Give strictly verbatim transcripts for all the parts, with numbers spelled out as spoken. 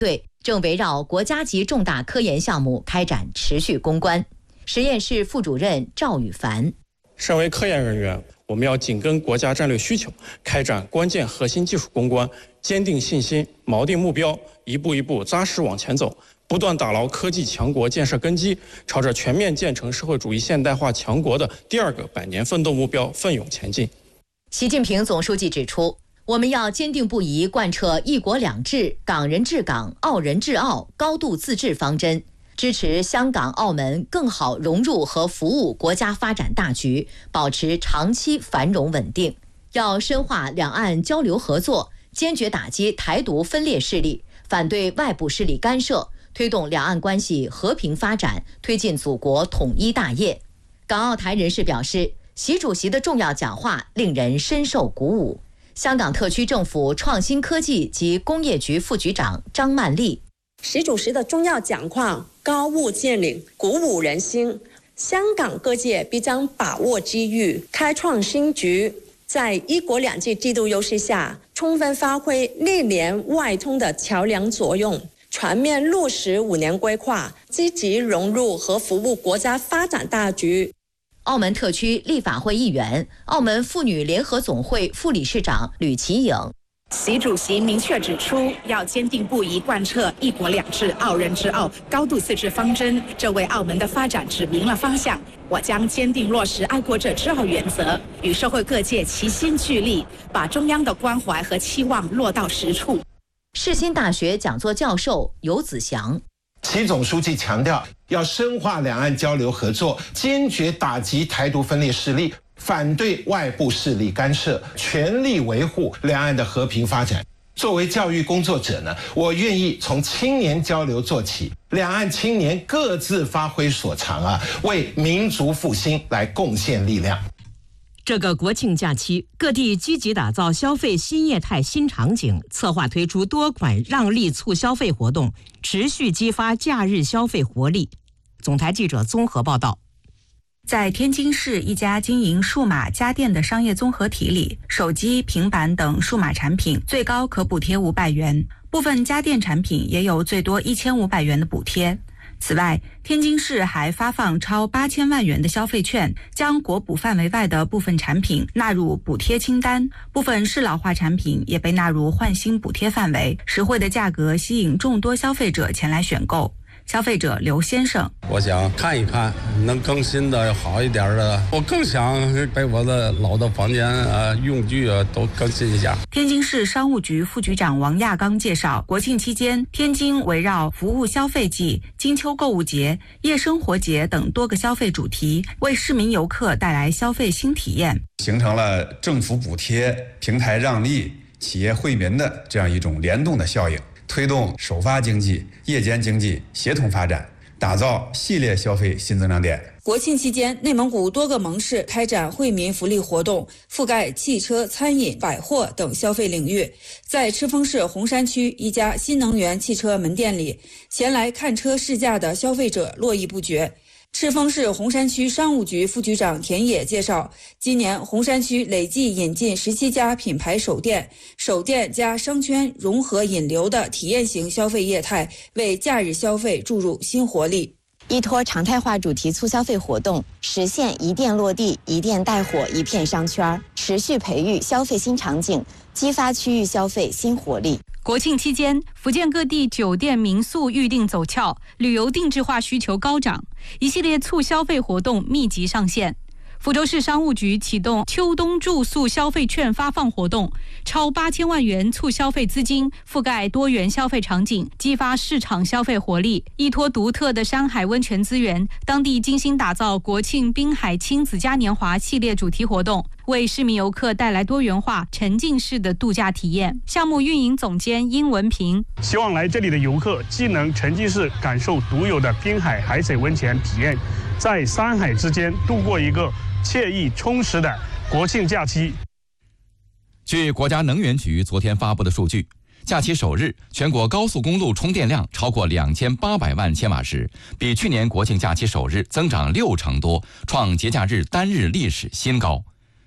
队正围绕国家级重大科研项目开展持续攻关。实验室副主任赵宇凡： 身为科研人员，我们要紧跟国家战略需求，开展关键核心技术攻关，坚定信心，锚定目标，一步一步扎实往前走，不断打牢科技强国建设根基，朝着全面建成社会主义现代化强国的第二个百年奋斗目标奋勇前进。 习近平总书记指出，我们要坚定不移贯彻一国两制、港人治港、澳人治澳高度自治方针，支持香港、澳门更好融入和服务国家发展大局，保持长期繁荣稳定。要深化两岸交流合作，坚决打击台独分裂势力，反对外部势力干涉，推动两岸关系和平发展，推进祖国统一大业。港澳台人士表示，习主席的重要讲话令人深受鼓舞。香港特区政府创新科技及工业局副局长张曼丽： 习主席的重要讲话高屋建瓴，鼓舞人心。香港各界必将把握机遇，开创新局，在一国两制制度优势下，充分发挥内联外通的桥梁作用，全面落实五年规划，积极融入和服务国家发展大局。 澳门特区立法会议员、澳门妇女联合总会副理事长吕其颖： 习主席明确指出，要坚定不移贯彻一国两制、澳人治澳高度自治方针，这为澳门的发展指明了方向。我将坚定落实爱国者治澳原则，与社会各界齐心聚力，把中央的关怀和期望落到实处。 世新大学讲座教授游子祥： 习总书记强调，要深化两岸交流合作，坚决打击台独分裂势力，反对外部势力干涉，全力维护两岸的和平发展。作为教育工作者呢，我愿意从青年交流做起，两岸青年各自发挥所长啊，为民族复兴来贡献力量。 这个国庆假期，各地积极打造消费新业态新场景，策划推出多款让利促消费活动，持续激发假日消费活力。总台记者综合报道。 在天津市一家经营数码家电的商业综合体里，手机、平板等数码产品最高可补贴五百元，部分家电产品也有最多一千五百元的补贴。此外，天津市还发放超八千万元的消费券，将国补范围外的部分产品纳入补贴清单，部分适老化产品也被纳入换新补贴范围，实惠的价格吸引众多消费者前来选购。消费者刘先生： 我想看一看能更新的好一点的，我更想把我的老的房间啊、用具啊都更新一下。 天津市商务局副局长王亚刚介绍，国庆期间，天津围绕服务消费季、金秋购物节、夜生活节等多个消费主题，为市民游客带来消费新体验， 形成了政府补贴、平台让利、企业惠民的这样一种联动的效应。推动首发经济、夜间经济协同发展，打造系列消费新增长点。 国庆期间，内蒙古多个盟市开展惠民福利活动，覆盖汽车、餐饮、百货等消费领域。在赤峰市红山区一家新能源汽车门店里，前来看车试驾的消费者络绎不绝。赤峰市红山区商务局副局长田野介绍，今年红山区累计引进十七家品牌首店，首店加商圈融合引流的体验型消费业态，为假日消费注入新活力。 依托常态化主题促消费活动，实现一店落地、一店带火、一片商圈，持续培育消费新场景，激发区域消费新活力。 国庆期间，福建各地酒店民宿预订走俏，旅游定制化需求高涨，一系列促消费活动密集上线。福州市商务局启动秋冬住宿消费券发放活动，超八千万元促消费资金覆盖多元消费场景，激发市场消费活力。依托独特的山海温泉资源，当地精心打造国庆滨海亲子嘉年华系列主题活动，为市民游客带来多元化、沉浸式的度假体验。项目运营总监殷文平希望来这里的游客既能沉浸式感受独有的滨海海水温泉体验，在山海之间度过一个惬意充实的国庆假期。 据国家能源局昨天发布的数据，假期首日全国高速公路充电量超过两千八百万千瓦时，比去年国庆假期首日增长六成多，创节假日单日历史新高。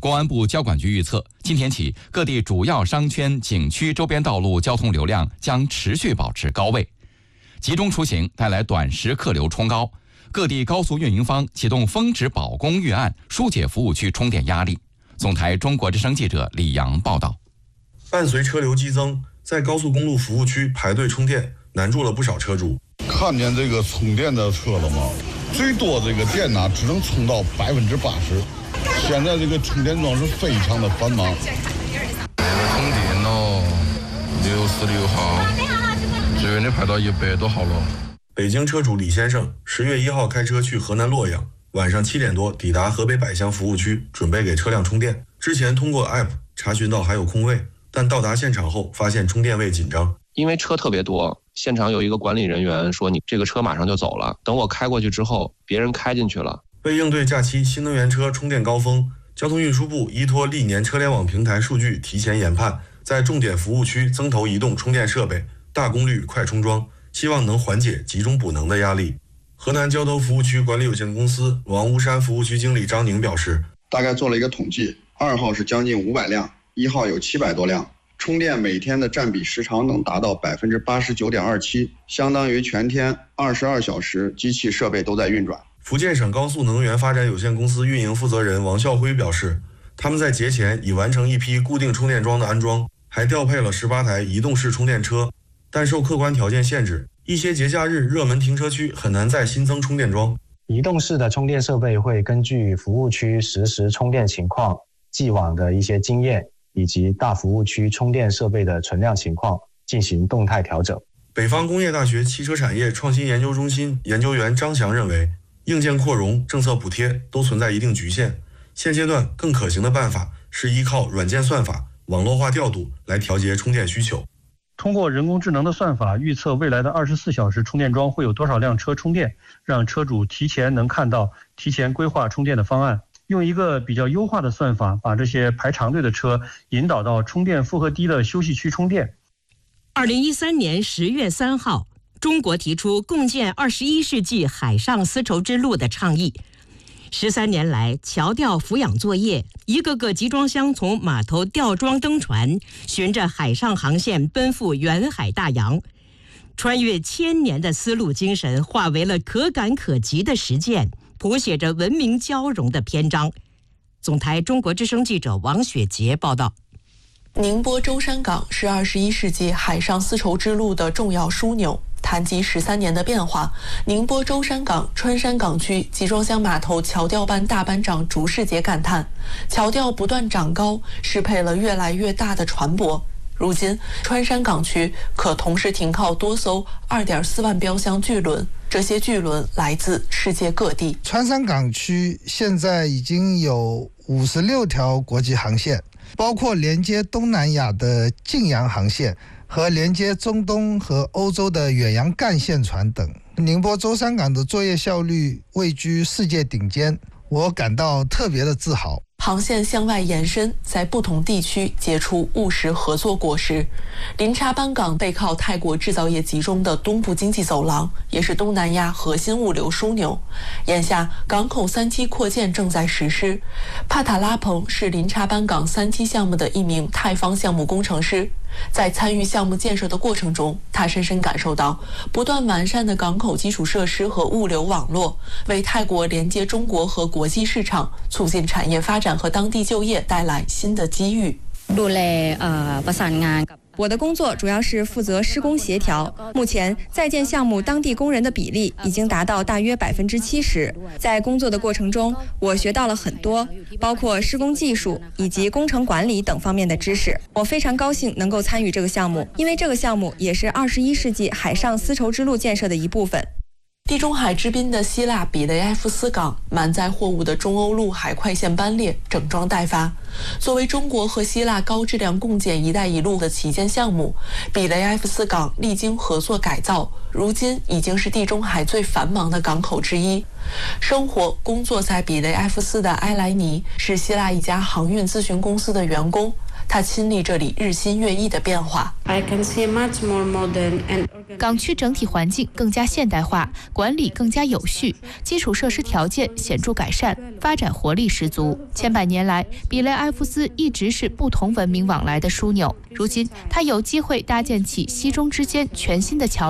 公安部交管局预测，今天起各地主要商圈、景区周边道路交通流量将持续保持高位，集中出行带来短时客流冲高。各地高速运营方启动峰值保供预案，疏解服务区充电压力。总台中国之声记者李阳报道。 伴随车流激增，在高速公路服务区排队充电，难住了不少车主。 看见这个充电的车了吗？最多这个电呢，只能充到百分之八十。现在这个充电桩是非常的繁忙。 充电了，六十六号，这边的排到一百多号了。 北京车主李先生十月一号开车去河南洛阳，晚上七点多抵达河北百乡服务区，准备给车辆充电。之前通过 A P P 查询到还有空位，但到达现场后发现充电位紧张。 因为车特别多，现场有一个管理人员说你这个车马上就走了，等我开过去之后，别人开进去了。 为应对假期新能源车充电高峰，交通运输部依托历年车联网平台数据提前研判，在重点服务区增投移动充电设备，大功率快充桩，希望能缓解集中补能的压力。河南交投服务区管理有限公司王屋山服务区经理张宁表示， 大概做了一个统计，二号是将近五百辆，一号有七百多辆，充电每天的占比时长能达到百分之八十九点二七，相当于全天二十二小时机器设备都在运转。 福建省高速能源发展有限公司运营负责人王孝辉表示，他们在节前已完成一批固定充电桩的安装，还调配了十八台移动式充电车，但受客观条件限制，一些节假日热门停车区很难再新增充电桩。 移动式的充电设备会根据服务区实时充电情况、既往的一些经验以及大服务区充电设备的存量情况进行动态调整。 北方工业大学汽车产业创新研究中心研究员张翔认为，硬件扩容、政策补贴都存在一定局限，现阶段更可行的办法是依靠软件算法、网络化调度来调节充电需求。 通过人工智能的算法预测未来的二十四小时充电桩会有多少辆车充电，让车主提前能看到、提前规划充电的方案，用一个比较优化的算法把这些排长队的车引导到充电负荷低的休息区充电。 二零一三年十月三号，中国提出共建二十一世纪海上丝绸之路的倡议。十三年来，桥吊俯仰作业，一个个集装箱从码头吊装登船，循着海上航线奔赴远海大洋。穿越千年的丝路精神化为了可感可及的实践，谱写着文明交融的篇章。总台中国之声记者王雪杰报道。 宁波舟山港是二十一世纪海上丝绸之路的重要枢纽。谈及十三年的变化，宁波舟山港川山港区集装箱码头桥吊班大班长竹世杰感叹，桥吊不断长高，适配了越来越大的船舶。如今，川山港区可同时停靠多艘二点四万标箱巨轮，这些巨轮来自世界各地。 川山港区现在已经有五十六条国际航线，包括连接东南亚的晋洋航线和连接中东和欧洲的远洋干线船等。宁波舟山港的作业效率位居世界顶尖，我感到特别的自豪。 航线向外延伸，在不同地区结出务实合作果实。林查班港背靠泰国制造业集中的东部经济走廊，也是东南亚核心物流枢纽。眼下，港口三期扩建正在实施。帕塔拉蓬是林查班港三期项目的一名泰方项目工程师。在参与项目建设的过程中，他深深感受到不断完善的港口基础设施和物流网络，为泰国连接中国和国际市场，促进产业发展和当地就业带来新的机遇。 我的工作主要是负责施工协调。目前在建项目当地工人的比例已经达到大约百分之七十。在工作的过程中，我学到了很多，包括施工技术以及工程管理等方面的知识。我非常高兴能够参与这个项目，因为这个项目也是二十一世纪海上丝绸之路建设的一部分。 地中海之滨的希腊比雷埃夫斯港满载货物的中欧陆海快线班列整装待发。作为中国和希腊高质量共建“一带一路”的旗舰项目，比雷埃夫斯港历经合作改造，如今已经是地中海最繁忙的港口之一。生活工作在比雷埃夫斯的埃莱尼是希腊一家航运咨询公司的员工。 他亲历这里日新月异的变化。 港区整体环境更加现代化，管理更加有序，基础设施条件显著改善，发展活力十足。千百年来，比雷埃夫斯一直是不同文明往来的枢纽。如今，他有机会搭建起西中之间全新的桥梁。